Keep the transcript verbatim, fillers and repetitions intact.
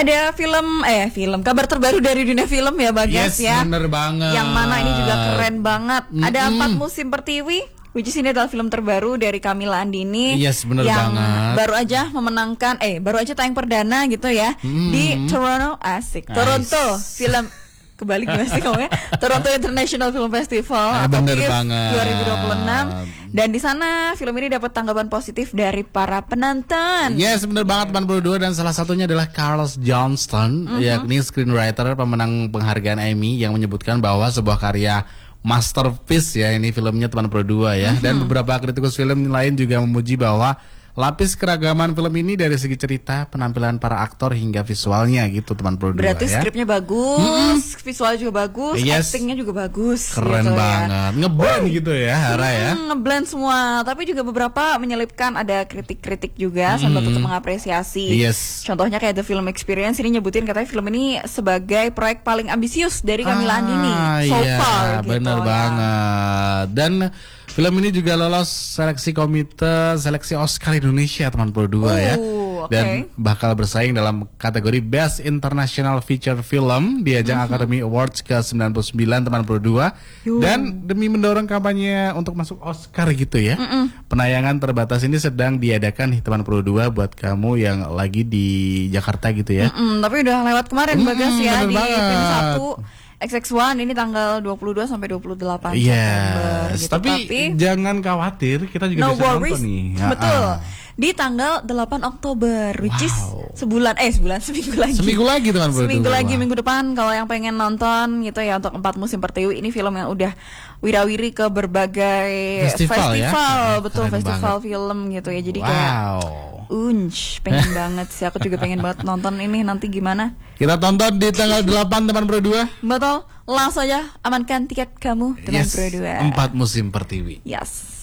Ada film eh film kabar terbaru dari dunia film ya Bagas yes, ya. Bener banget. Yang mana ini juga keren banget. Mm-hmm. Ada empat musim pertiwi, which is ini adalah film terbaru dari Camilla Andini. Yes, bener yang banget. baru aja memenangkan eh baru aja tayang perdana gitu ya mm-hmm. di Toronto asik. Nice. Toronto film kebalik gimana sih ngomongnya? Toronto International Film Festival eh, atau bener T I F banget. dua ribu dua puluh enam. Dan di sana film ini dapat tanggapan positif dari para penonton. Yes, benar banget delapan puluh dua dan salah satunya adalah Carlos Johnston, mm-hmm. yakni screenwriter pemenang penghargaan Emmy yang menyebutkan bahwa sebuah karya masterpiece ya ini filmnya delapan puluh dua ya. Mm-hmm. Dan beberapa kritikus film lain juga memuji bahwa lapis keragaman film ini dari segi cerita, penampilan para aktor hingga visualnya gitu delapan puluh dua. Berarti ya. skripnya bagus, mm-hmm. visual juga bagus, yes. actingnya juga bagus. Keren gitu banget, ya. Ngeblend gitu ya Hara ya. Hmm, ngeblend semua, tapi juga beberapa menyelipkan ada kritik-kritik juga mm-hmm. sambil untuk mengapresiasi. Yes. Contohnya kayak The Film Experience ini nyebutin katanya film ini sebagai proyek paling ambisius dari Camilla ah, Andini so iya, far. Bener gitu, banget. Ya. Dan film ini juga lolos seleksi komite seleksi Oscar Indonesia delapan puluh dua uh, ya. Okay. Dan bakal bersaing dalam kategori Best International Feature Film di ajang uh-huh. Academy Awards ke sembilan puluh sembilan delapan puluh dua. Yuh. Dan demi mendorong kampanye untuk masuk Oscar gitu ya. Uh-uh. Penayangan terbatas ini sedang diadakan di delapan puluh dua buat kamu yang lagi di Jakarta gitu ya. Uh-uh. Tapi udah lewat kemarin uh-uh. Bagas ya di Film satu. X X one ini tanggal dua puluh dua sampai dua puluh delapan yes. September gitu. Tapi, Tapi jangan khawatir, kita juga no bisa worries. nonton nih. Betul. Ah. Di tanggal delapan Oktober, which wow. is sebulan eh sebulan seminggu lagi. Seminggu lagi teman Seminggu lagi minggu depan kalau yang pengen nonton gitu ya untuk empat musim pertiwi ini film yang udah wirawiri ke berbagai festival, festival ya? betul Keren festival banget. film gitu ya. Jadi wow. kayak unch pengen banget sih, aku juga pengen banget nonton ini nanti gimana. Kita tonton di tanggal delapan delapan puluh dua. Betul. Langsung aja amankan tiket kamu delapan puluh dua. Yes, empat musim pertiwi. Yes.